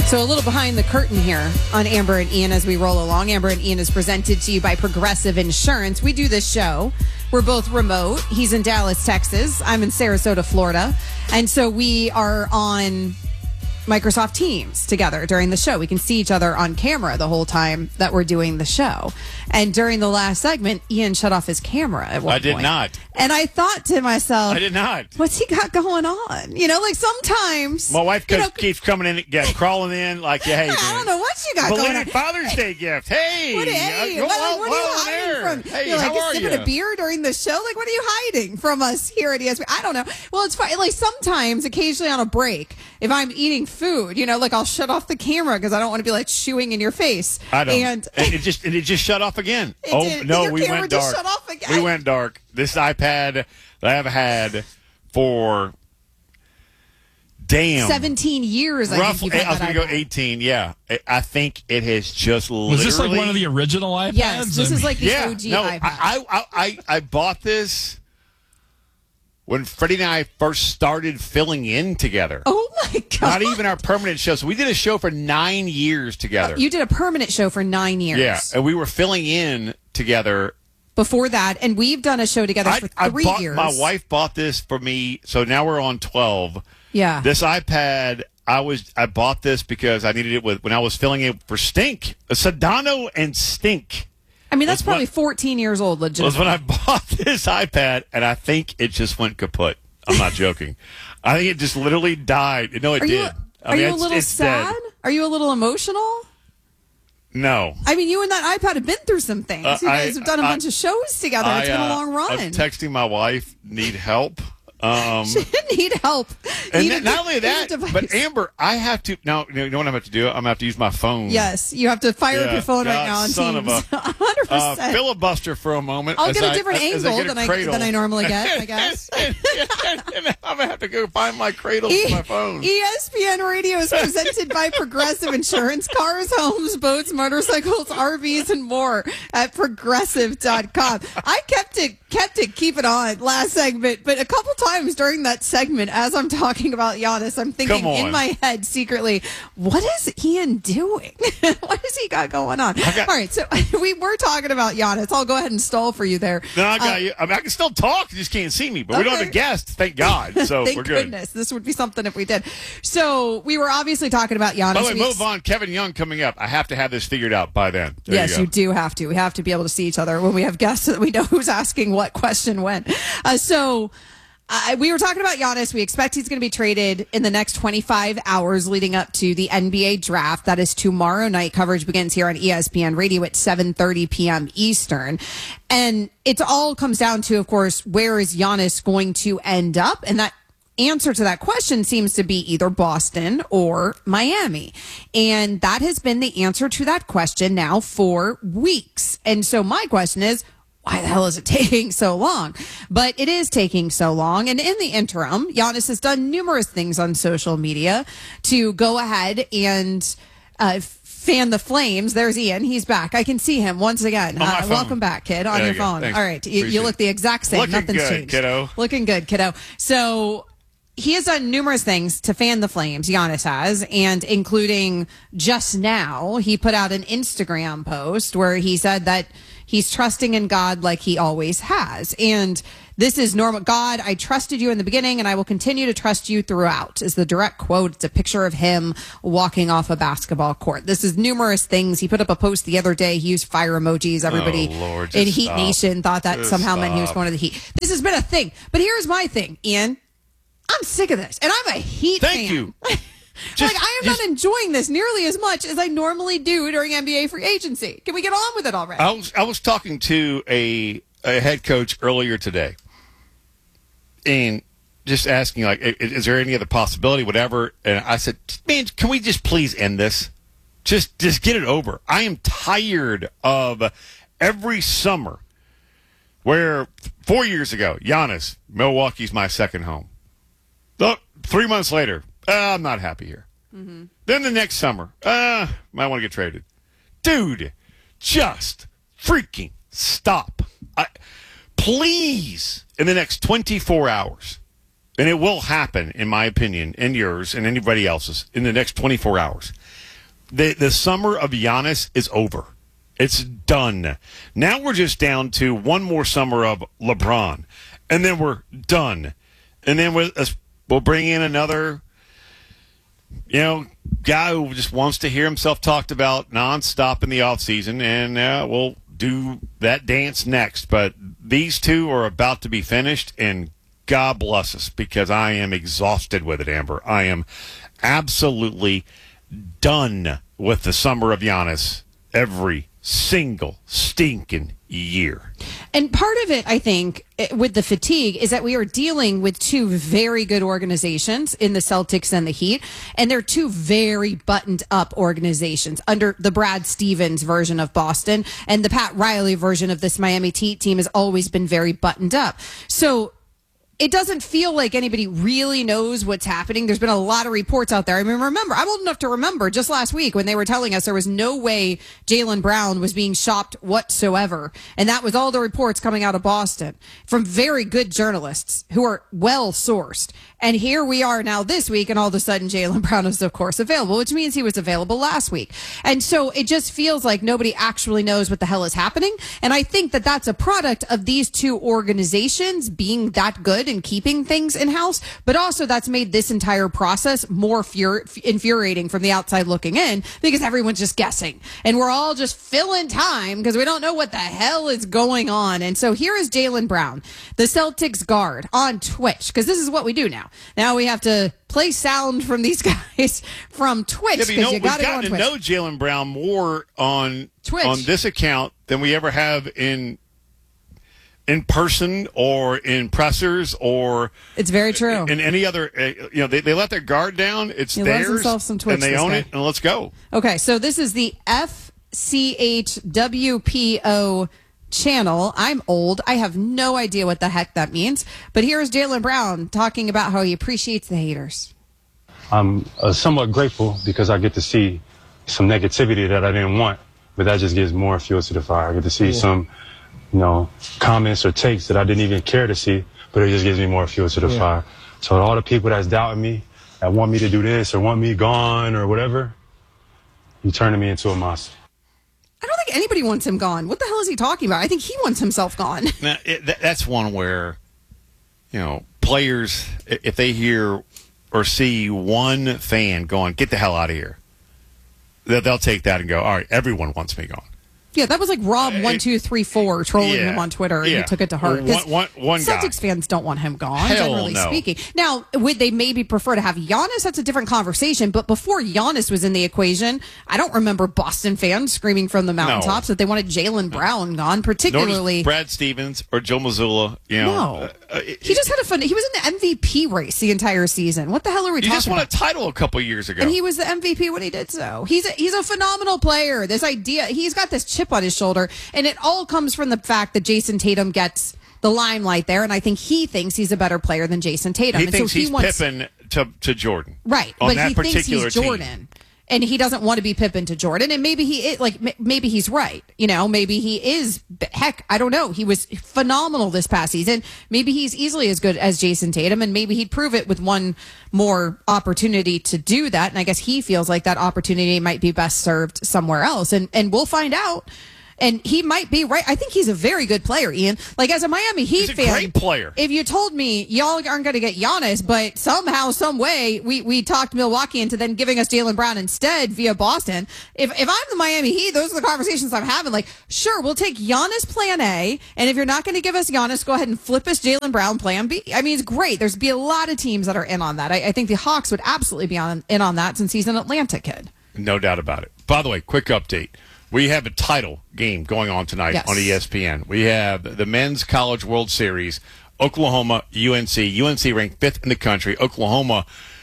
So a little behind the curtain here on Amber and Ian as we roll along. Amber and Ian is presented to you by Progressive Insurance. We do this show. We're both remote. He's in Dallas, Texas. I'm in Sarasota, Florida. And so we are on Microsoft Teams together during the show. We can see each other on camera the whole time that we're doing the show. And during the last segment, Ian shut off his camera at one point. I did not. And I thought to myself, I did not. What's he got going on? You know, like sometimes my wife keeps coming in, crawling in like, hey, I don't know what you got going on. Father's Day gift. Hey, what are you hiding from? Hey, You're like, how are sipping you? a beer during the show? Like, what are you hiding from us here at ESPN? I don't know. Well, it's fine. Like sometimes, occasionally on a break, if I'm eating food, you know, like I'll shut off the camera because I don't want to be like chewing in your face. I don't. And it just shut off again. We went dark. Shut off again. We went dark. This iPad that I've had for 17 years. Roughly, I was going to go 18. Yeah, I think it has just literally. Was this like one of the original iPads? Yes, this is like the OG iPad. I bought this when Freddie and I first started filling in together. Oh, my God. Not even our permanent show. So we did a show for 9 years together. You did a permanent show for 9 years. Yeah, and we were filling in together. Before that, and we've done a show together for 3 years. My wife bought this for me, so now we're on 12. Yeah. This iPad, I bought this because I needed it when I was filling it for Stink. Sedano and Stink. I mean, that's probably 14 years old, legitimately. Was when I bought this iPad, and I think it just went kaput. I'm not joking. I think it just literally died. No, it did. Are you a little sad? Dead. Are you a little emotional? No. I mean, you and that iPad have been through some things. You guys have done a bunch of shows together. It's been a long run. I'm texting my wife, need help. She didn't need help. And not only that, but Amber, I have to now. You know what I'm going to do? I'm going to have to use my phone. Yes, you have to fire up your phone right now on son Teams. Of a 100%. Filibuster for a moment. I'll get a different angle than I normally get, I guess. and I'm going to have to go find my cradle for my phone. ESPN Radio is presented by Progressive Insurance. Cars, homes, boats, motorcycles, RVs, and more at Progressive.com. I kept it, keep it on last segment, but a couple times during that segment, as I'm talking about Giannis, I'm thinking in my head secretly, what is Ian doing? What has he got going on? All right, so we were talking about Giannis. I'll go ahead and stall for you there. No, I got you. I mean, I can still talk. You just can't see me, but we don't have a guest, thank God. So thank we're good. Goodness. This would be something if we did. So we were obviously talking about Giannis. By the way, move on. Kevin Young coming up. I have to have this figured out by then. Yes, you do have to. We have to be able to see each other when we have guests so that we know who's asking what question when. We were talking about Giannis. We expect he's going to be traded in the next 25 hours leading up to the NBA draft. That is tomorrow night. Coverage begins here on ESPN Radio at 7:30 p.m. Eastern. And it all comes down to, of course, where is Giannis going to end up? And that answer to that question seems to be either Boston or Miami. And that has been the answer to that question now for weeks. And so my question is, why the hell is it taking so long? But it is taking so long. And in the interim, Giannis has done numerous things on social media to go ahead and fan the flames. There's Ian. He's back. I can see him once again. Welcome back, kid, on your phone. Thanks. All right. You look the exact same. Looking Nothing's good, changed. Kiddo. Looking good, kiddo. So he has done numerous things to fan the flames, Giannis has, and including just now, he put out an Instagram post where he said that he's trusting in God like he always has. And this is normal. God, I trusted you in the beginning and I will continue to trust you throughout is the direct quote. It's a picture of him walking off a basketball court. This is numerous things. He put up a post the other day. He used fire emojis. Everybody in Heat Nation thought that somehow meant he was going to the Heat. This has been a thing. But here's my thing, Ian. I'm sick of this. And I'm a Heat fan. Thank you. I am not enjoying this nearly as much as I normally do during NBA free agency. Can we get on with it already? I was talking to a head coach earlier today and just asking, like, is there any other possibility, whatever? And I said, man, can we just please end this? Just get it over. I am tired of every summer where 4 years ago, Giannis, Milwaukee's my second home. Look, 3 months later, I'm not happy here. Mm-hmm. Then the next summer, might want to get traded. Dude, just freaking stop. Please, in the next 24 hours, and it will happen, in my opinion, and yours, and anybody else's, in the next 24 hours, The summer of Giannis is over. It's done. Now we're just down to one more summer of LeBron, and then we're done. And then we'll bring in another, guy who just wants to hear himself talked about nonstop in the offseason, and we'll do that dance next. But these two are about to be finished, and God bless us, because I am exhausted with it, Amber. I am absolutely done with the summer of Giannis every single stinking year. And part of it, I think, with the fatigue is that we are dealing with two very good organizations in the Celtics and the Heat, and they're two very buttoned up organizations under the Brad Stevens version of Boston, and the Pat Riley version of this Miami Heat team has always been very buttoned up. So it doesn't feel like anybody really knows what's happening. There's been a lot of reports out there. I mean, remember, I'm old enough to remember just last week when they were telling us there was no way Jaylen Brown was being shopped whatsoever. And that was all the reports coming out of Boston from very good journalists who are well sourced. And here we are now this week, and all of a sudden Jaylen Brown is, of course, available, which means he was available last week. And so it just feels like nobody actually knows what the hell is happening. And I think that that's a product of these two organizations being that good and keeping things in-house, but also that's made this entire process more infuriating from the outside looking in, because everyone's just guessing. And we're all just filling time because we don't know what the hell is going on. And so here is Jaylen Brown, the Celtics guard, on Twitch, because this is what we do now. Now we have to play sound from these guys from Twitch. We've gotten to know Jaylen Brown more on Twitch, on this account, than we ever have in person or in pressers or it's very true in any other. They let their guard down. It's theirs, some Twitch, and they own it. And let's go. Okay, so this is the FCHWPO channel. I'm old. I have no idea what the heck that means. But here's Jaylen Brown talking about how he appreciates the haters. I'm somewhat grateful because I get to see some negativity that I didn't want, but that just gives more fuel to the fire. I get to see some, comments or takes that I didn't even care to see, but it just gives me more fuel to the fire. So all the people that's doubting me, that want me to do this or want me gone or whatever, you turning me into a monster. I don't think anybody wants him gone. What the hell is he talking about? I think he wants himself gone. Now, that's one where, players, if they hear or see one fan going, get the hell out of here, they'll take that and go, all right, everyone wants me gone. Yeah, that was like Rob1234 trolling him on Twitter, and he took it to heart. One Celtics fans don't want him gone, generally no. speaking. Now, would they maybe prefer to have Giannis? That's a different conversation. But before Giannis was in the equation, I don't remember Boston fans screaming from the mountaintops that they wanted Jaylen Brown gone, particularly Brad Stevens or Joe Mazzulla. No. He just had a fun. He was in the MVP race the entire season. What the hell are we talking about? He just won a title a couple years ago. And he was the MVP when he did so. He's a phenomenal player. This idea, he's got this chip on his shoulder, and it all comes from the fact that Jason Tatum gets the limelight there, and I think he thinks he's a better player than Jason Tatum. He thinks he's Pippen to Jordan. Right, but he thinks he's Jordan. Team. And he doesn't want to be Pippen to Jordan. And maybe maybe he's right. Maybe he is. Heck, I don't know. He was phenomenal this past season. Maybe he's easily as good as Jason Tatum, and maybe he'd prove it with one more opportunity to do that. And I guess he feels like that opportunity might be best served somewhere else. And we'll find out. And he might be right. I think he's a very good player, Ian. Like, as a Miami Heat fan, he's a great player. If you told me y'all aren't going to get Giannis, but somehow, some way, we talked Milwaukee into then giving us Jaylen Brown instead via Boston. If I'm the Miami Heat, those are the conversations I'm having. Like, sure, we'll take Giannis plan A, and if you're not going to give us Giannis, go ahead and flip us Jaylen Brown plan B. I mean, it's great. There's be a lot of teams that are in on that. I think the Hawks would absolutely be in on that since he's an Atlanta kid. No doubt about it. By the way, quick update. We have a title game going on tonight on ESPN. We have the Men's College World Series, Oklahoma, UNC. UNC ranked 5th in the country. Oklahoma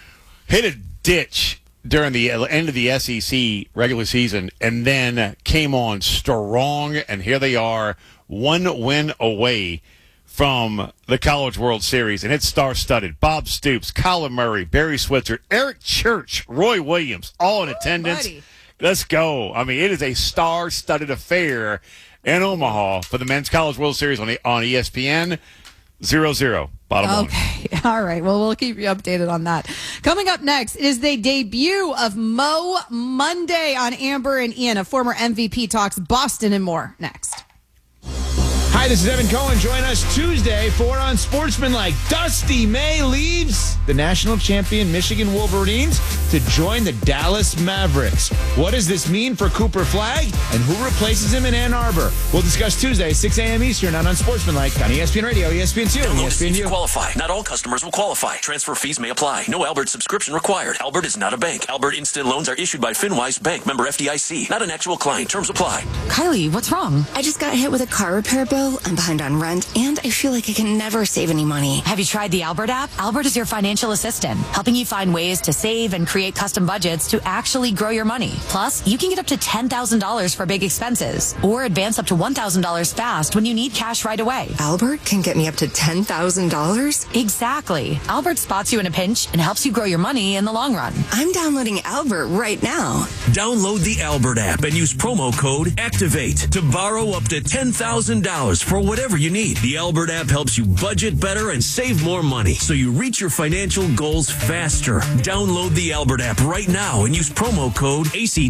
hit a ditch during the end of the SEC regular season and then came on strong, and here they are, one win away from the College World Series, and it's star-studded. Bob Stoops, Colin Murray, Barry Switzer, Eric Church, Roy Williams, all in attendance. Buddy. Let's go. I mean, it is a star-studded affair in Omaha for the Men's College World Series on ESPN. 0-0. Bottom line. Okay. All right. Well, we'll keep you updated on that. Coming up next is the debut of Mo Monday on Amber and Ian. A former MVP talks Boston and more next. Hi, this is Evan Cohen. Join us Tuesday for Unsportsmanlike. Dusty May leaves the national champion Michigan Wolverines to join the Dallas Mavericks. What does this mean for Cooper Flagg, and who replaces him in Ann Arbor? We'll discuss Tuesday, 6 a.m. Eastern on Unsportsmanlike on ESPN Radio, ESPN2, and ESPNU. Qualify. Not all customers will qualify. Transfer fees may apply. No Albert subscription required. Albert is not a bank. Albert Instant Loans are issued by FinWise Bank, member FDIC. Not an actual client. Terms apply. Kylie, what's wrong? I just got hit with a car repair bill. I'm behind on rent, and I feel like I can never save any money. Have you tried the Albert app? Albert is your financial assistant, helping you find ways to save and create custom budgets to actually grow your money. Plus, you can get up to $10,000 for big expenses, or advance up to $1,000 fast when you need cash right away. Albert can get me up to $10,000? Exactly. Albert spots you in a pinch and helps you grow your money in the long run. I'm downloading Albert right now. Download the Albert app and use promo code ACTIVATE to borrow up to $10,000 for whatever you need. The Albert app helps you budget better and save more money so you reach your financial goals faster. Download the Albert app right now and use promo code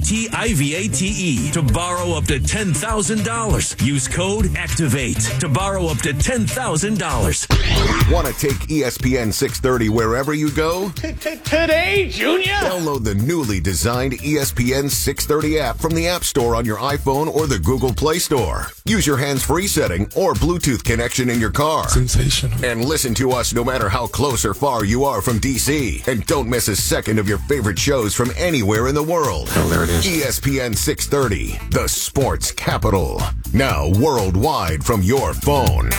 ACTIVATE to borrow up to $10,000. Use code ACTIVATE to borrow up to $10,000. Want to take ESPN 630 wherever you go? Today, Junior! Download the newly designed ESPN 630 app from the App Store on your iPhone or the Google Play Store. Use your hands-free setting or Bluetooth connection in your car. Sensational. And listen to us no matter how close or far you are from DC. And don't miss a second of your favorite shows from anywhere in the world. Oh, there it is. ESPN 630, the sports capital. Now worldwide from your phone.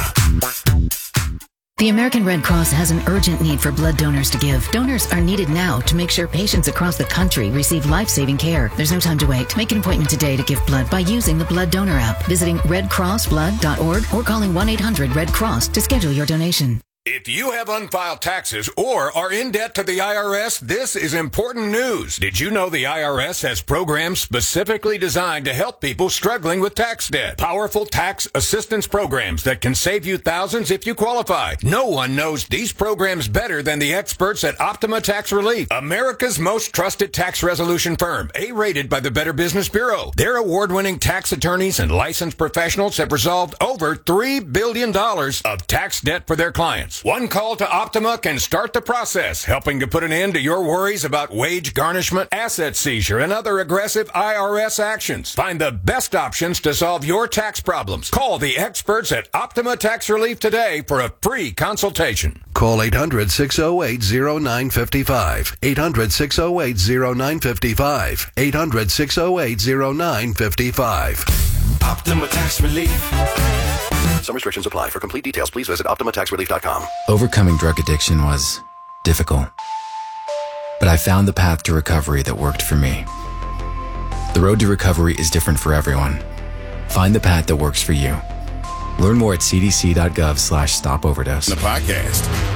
The American Red Cross has an urgent need for blood donors to give. Donors are needed now to make sure patients across the country receive life-saving care. There's no time to wait. Make an appointment today to give blood by using the Blood Donor app, visiting redcrossblood.org or calling 1-800-RED-CROSS to schedule your donation. If you have unfiled taxes or are in debt to the IRS, this is important news. Did you know the IRS has programs specifically designed to help people struggling with tax debt? Powerful tax assistance programs that can save you thousands if you qualify. No one knows these programs better than the experts at Optima Tax Relief, America's most trusted tax resolution firm, A-rated by the Better Business Bureau. Their award-winning tax attorneys and licensed professionals have resolved over $3 billion of tax debt for their clients. One call to Optima can start the process, helping to put an end to your worries about wage garnishment, asset seizure, and other aggressive IRS actions. Find the best options to solve your tax problems. Call the experts at Optima Tax Relief today for a free consultation. Call 800-608-0955. 800-608-0955. 800-608-0955. Optima Tax Relief. Some restrictions apply. For complete details, please visit OptimaTaxRelief.com. Overcoming drug addiction was difficult, but I found the path to recovery that worked for me. The road to recovery is different for everyone. Find the path that works for you. Learn more at cdc.gov/stopoverdose. The podcast.